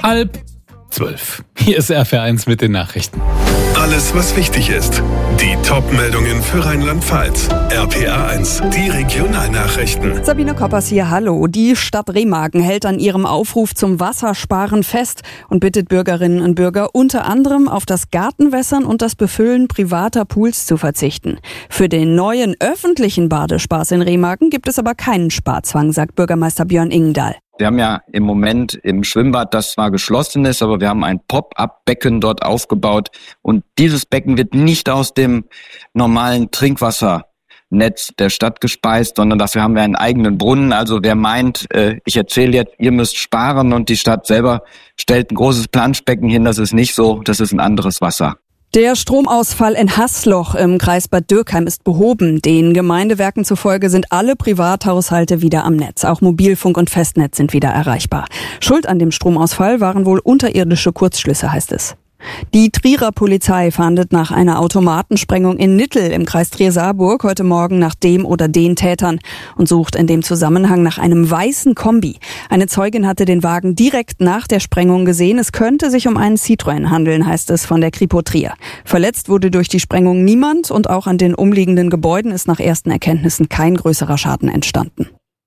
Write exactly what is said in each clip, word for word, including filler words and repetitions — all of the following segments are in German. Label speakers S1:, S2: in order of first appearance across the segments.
S1: Halb zwölf. Hier ist R P R eins mit den Nachrichten.
S2: Alles, was wichtig ist. Die Top-Meldungen für Rheinland-Pfalz. R P R eins, die Regionalnachrichten.
S3: Sabine Koppers hier, hallo. Die Stadt Remagen hält an ihrem Aufruf zum Wassersparen fest und bittet Bürgerinnen und Bürger unter anderem auf das Gartenwässern und das Befüllen privater Pools zu verzichten. Für den neuen öffentlichen Badespaß in Remagen gibt es aber keinen Sparzwang, sagt Bürgermeister Björn Ingendal.
S4: Wir haben ja im Moment im Schwimmbad, das zwar geschlossen ist, aber wir haben ein Pop-up-Becken dort aufgebaut. Und dieses Becken wird nicht aus dem normalen Trinkwassernetz der Stadt gespeist, sondern dafür haben wir einen eigenen Brunnen. Also wer meint, äh, ich erzähle jetzt, ihr müsst sparen und die Stadt selber stellt ein großes Planschbecken hin, das ist nicht so, das ist ein anderes Wasser.
S3: Der Stromausfall in Haßloch im Kreis Bad Dürkheim ist behoben. Den Gemeindewerken zufolge sind alle Privathaushalte wieder am Netz. Auch Mobilfunk und Festnetz sind wieder erreichbar. Schuld an dem Stromausfall waren wohl unterirdische Kurzschlüsse, heißt es. Die Trierer Polizei fahndet nach einer Automatensprengung in Nittel im Kreis Trier-Saarburg heute Morgen nach dem oder den Tätern und sucht in dem Zusammenhang nach einem weißen Kombi. Eine Zeugin hatte den Wagen direkt nach der Sprengung gesehen. Es könnte sich um einen Citroën handeln, heißt es von der Kripo Trier. Verletzt wurde durch die Sprengung niemand und auch an den umliegenden Gebäuden ist nach ersten Erkenntnissen kein größerer Schaden entstanden.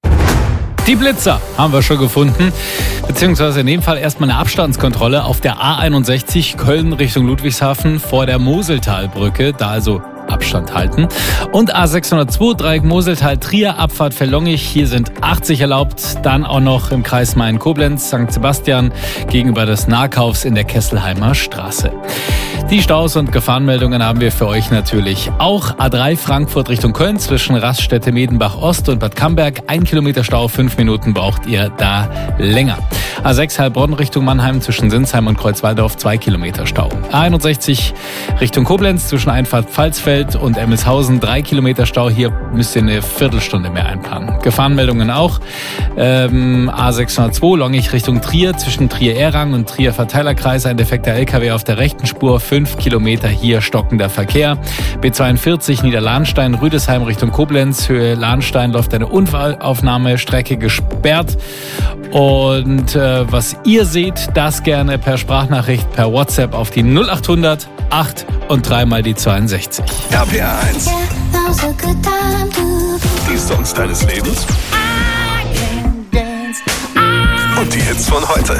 S1: Die Blitzer haben wir schon gefunden, beziehungsweise in dem Fall erstmal eine Abstandskontrolle auf der A einundsechzig Köln Richtung Ludwigshafen vor der Moseltalbrücke, da also Abstand halten. Und A sechshundertzwei Dreieck Moseltal Trier Abfahrt Verlongich, hier sind achtzig erlaubt. Dann auch noch im Kreis Main-Koblenz Sankt Sebastian gegenüber des Nahkaufs in der Kesselheimer Straße. Die Staus und Gefahrenmeldungen haben wir für euch natürlich auch. A drei Frankfurt Richtung Köln zwischen Raststätte Medenbach Ost und Bad Camberg. Ein Kilometer Stau, fünf Minuten braucht ihr da länger. A sechs Heilbronn Richtung Mannheim zwischen Sinsheim und Kreuzwaldorf, zwei Kilometer Stau. A einundsechzig Richtung Koblenz zwischen Einfahrt Pfalzfeld und Emmelshausen, drei Kilometer Stau. Hier müsst ihr eine Viertelstunde mehr einplanen. Gefahrenmeldungen auch. Ähm, A sechshundertzwei Longich Richtung Trier zwischen Trier-Errang und Trier-Verteilerkreis. Ein defekter L K W auf der rechten Spur. Fünf Kilometer hier stockender Verkehr. B zweiundvierzig Niederlahnstein, Rüdesheim Richtung Koblenz. Höhe Lahnstein läuft eine Unfallaufnahmestrecke gesperrt. Und äh, was ihr seht, das gerne per Sprachnachricht, per WhatsApp auf die null achthundert acht und dreimal die zweiundsechzig.
S2: R P R eins. Die Songs deines Lebens. Und die Hits von heute.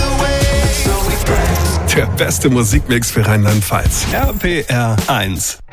S2: Der beste Musikmix für Rheinland-Pfalz. R P R eins.